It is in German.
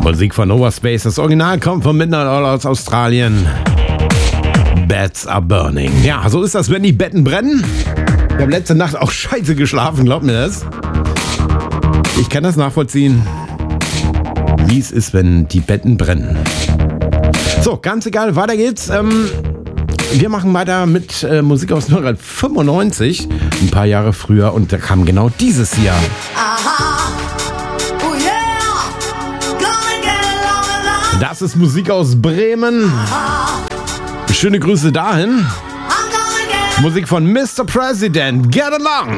Musik von Overspace. Das Original kommt von Midnight Oil aus Australien. Beds are burning. Ja, so ist das, wenn die Betten brennen. Ich habe letzte Nacht auch scheiße geschlafen, glaubt mir das? Ich kann das nachvollziehen, wie es ist, wenn die Betten brennen. So, ganz egal, weiter geht's. Wir machen weiter mit Musik aus 1995, ein paar Jahre früher, und da kam genau dieses hier. Das ist Musik aus Bremen. Schöne Grüße dahin. Musik von Mr. President. Get along!